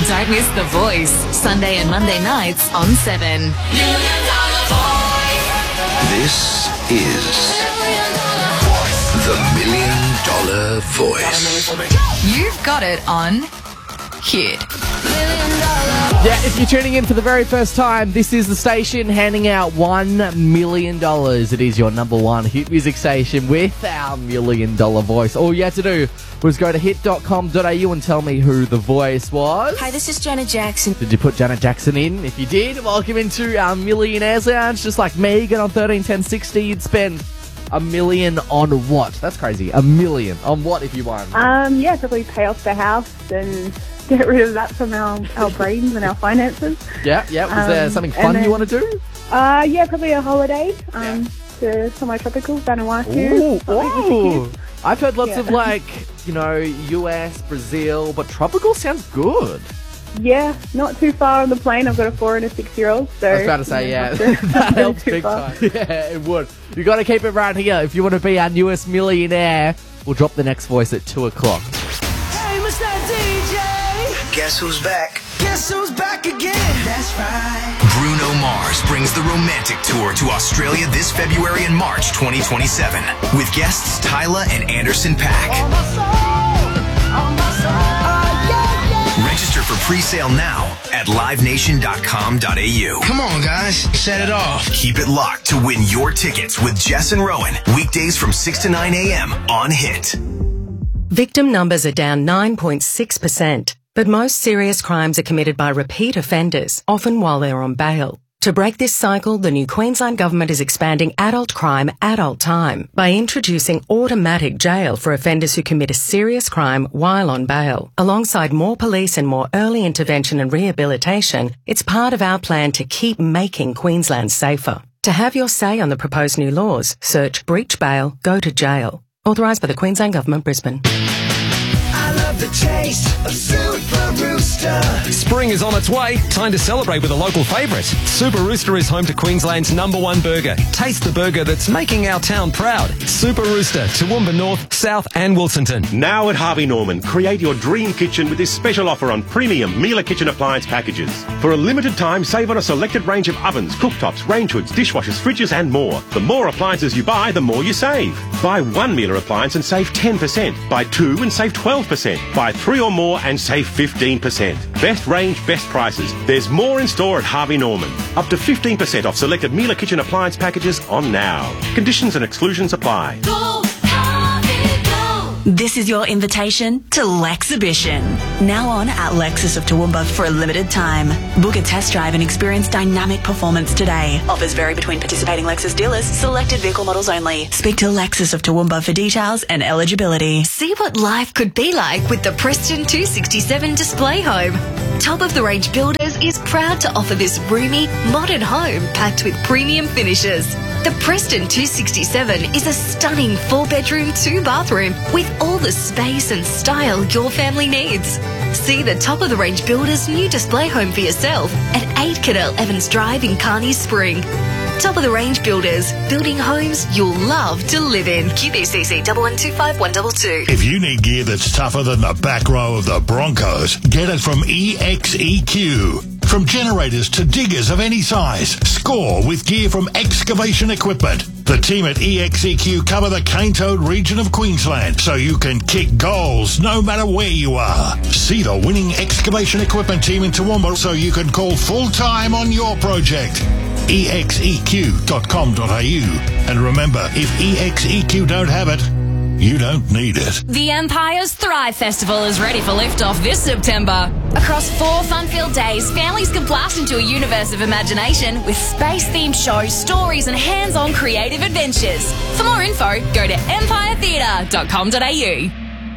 Don't miss The Voice, Sunday and Monday nights on 7. $1 Million Voice. This is the $1 Million Voice. You've got it on Hit. Yeah, if you're tuning in for the very first time, this is the station handing out $1 million. It is your number one hit music station with our $1 Million Voice. All you had to do was go to hit.com.au and tell me who the voice was. Hi, this is Janet Jackson. Did you put Janet Jackson in? If you did, welcome into our Millionaires Lounge. Just like me, get on 131060, you'd spend $1 million on what? That's crazy. $1 million on what if you won? Yeah, probably pay off the house and get rid of that from our brains and our finances. Yeah. Was there something fun you want to do? Yeah, probably a holiday to somewhere tropical, Vanuatu. Ooh. I've heard lots of US, Brazil, but tropical sounds good. Yeah, not too far on the plane. I've got a 4 and a 6-year-old. So I was about to say, that helps big time. Yeah, it would. You got to keep it right here. If you want to be our newest millionaire, we'll drop the next voice at 2 o'clock. Hey, Mr. DJ! Guess who's back? Guess who's back again? That's right. Bruno Mars brings the Romantic Tour to Australia this February and March 2027 with guests Tyla and Anderson .Paak. On my soul. Register for pre-sale now at livenation.com.au. Come on, guys. Set it off. Keep it locked to win your tickets with Jess and Rowan. Weekdays from 6 to 9 a.m. on Hit. Victim numbers are down 9.6%, but most serious crimes are committed by repeat offenders, often while they're on bail. To break this cycle, the new Queensland Government is expanding adult crime, adult time by introducing automatic jail for offenders who commit a serious crime while on bail. Alongside more police and more early intervention and rehabilitation, it's part of our plan to keep making Queensland safer. To have your say on the proposed new laws, search breach bail, go to jail. Authorised by the Queensland Government, Brisbane. I love the taste of Super Rooster. Spring is on its way. Time to celebrate with a local favourite. Super Rooster is home to Queensland's #1 burger. Taste the burger that's making our town proud. Super Rooster, Toowoomba North, South and Wilsonton. Now at Harvey Norman, create your dream kitchen with this special offer on premium Miele kitchen appliance packages. For a limited time, save on a selected range of ovens, cooktops, range hoods, dishwashers, fridges and more. The more appliances you buy, the more you save. Buy one Miele appliance and save 10%. Buy two and save 12%. Buy 3 or more and save 15%. Best range, best prices. There's more in store at Harvey Norman. Up to 15% off selected Miele kitchen appliance packages on now. Conditions and exclusions apply. Go, Harvey, go. This is your invitation to Lexhibition. Now on at Lexus of Toowoomba for a limited time. Book a test drive and experience dynamic performance today. Offers vary between participating Lexus dealers, selected vehicle models only. Speak to Lexus of Toowoomba for details and eligibility. See what life could be like with the Preston 267 display home. Top of the range Builders is proud to offer this roomy, modern home packed with premium finishes. The Preston 267 is a stunning 4-bedroom, 2-bathroom with all the space and style your family needs. See the top of the range Builders new display home for yourself at 8 Cadell Evans Drive in Kearney Spring. Top of the range Builders, building homes you'll love to live in. QBCC 1125122. If you need gear that's tougher than the back row of the Broncos, get it from EXEQ. From generators to diggers of any size, score with gear from Excavation Equipment. The team at EXEQ cover the Cane Toad region of Queensland, so you can kick goals no matter where you are. See the winning Excavation Equipment team in Toowoomba so you can call full-time on your project. exeq.com.au. And remember, if EXEQ don't have it, you don't need it. The Empire's Thrive Festival is ready for liftoff this September. Across 4 fun-filled days, families can blast into a universe of imagination with space-themed shows, stories and hands-on creative adventures. For more info, go to empiretheatre.com.au.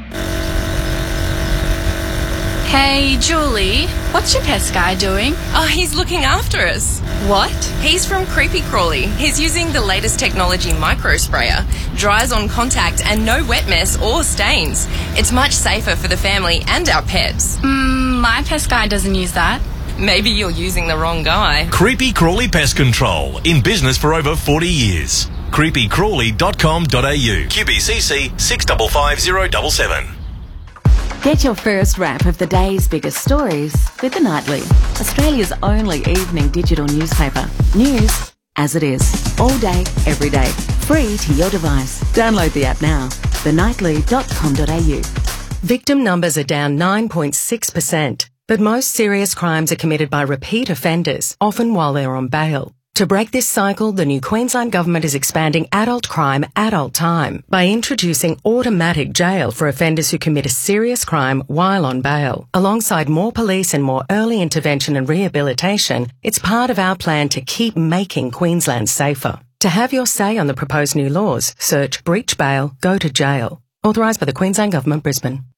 Hey, Julie, what's your pest guy doing? Oh, he's looking after us. What? He's from Creepy Crawly. He's using the latest technology micro sprayer. Dries on contact and no wet mess or stains. It's much safer for the family and our pets. My pest guy doesn't use that. Maybe you're using the wrong guy. Creepy Crawly Pest Control. In business for over 40 years. creepycrawly.com.au. QBCC 655077. Get your first wrap of the day's biggest stories with The Nightly, Australia's only evening digital newspaper. News as it is, all day, every day, free to your device. Download the app now, thenightly.com.au. Victim numbers are down 9.6%, but most serious crimes are committed by repeat offenders, often while they're on bail. To break this cycle, the new Queensland Government is expanding adult crime, adult time by introducing automatic jail for offenders who commit a serious crime while on bail. Alongside more police and more early intervention and rehabilitation, it's part of our plan to keep making Queensland safer. To have your say on the proposed new laws, search breach bail, go to jail. Authorised by the Queensland Government, Brisbane.